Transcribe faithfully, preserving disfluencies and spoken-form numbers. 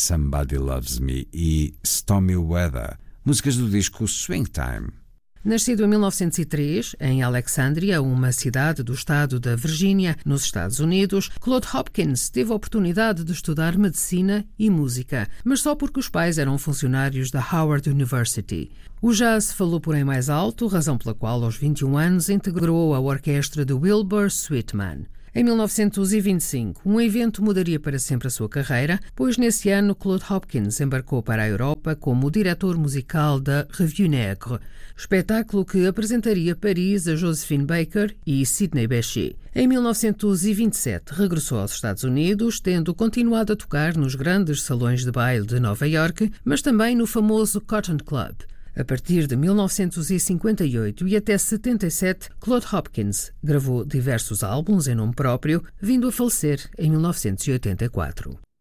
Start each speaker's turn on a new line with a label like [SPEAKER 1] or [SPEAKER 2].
[SPEAKER 1] Somebody Loves Me e Stormy Weather, músicas do disco Swing Time.
[SPEAKER 2] Nascido em mil novecentos e três, em Alexandria, uma cidade do estado da Virgínia, nos Estados Unidos, Claude Hopkins teve a oportunidade de estudar medicina e música, mas só porque os pais eram funcionários da Howard University. O jazz falou porém mais alto, razão pela qual, aos vinte e um anos, integrou a orquestra de Wilbur Sweetman. Em mil novecentos e vinte e cinco, um evento mudaria para sempre a sua carreira, pois nesse ano Claude Hopkins embarcou para a Europa como diretor musical da Revue Negre, espetáculo que apresentaria Paris a Josephine Baker e Sidney Bechet. Em mil novecentos e vinte e sete, regressou aos Estados Unidos, tendo continuado a tocar nos grandes salões de baile de Nova York, mas também no famoso Cotton Club. A partir de mil novecentos e cinquenta e oito e até setenta e sete, Claude Hopkins gravou diversos álbuns em nome próprio, vindo a falecer em mil novecentos e oitenta e quatro.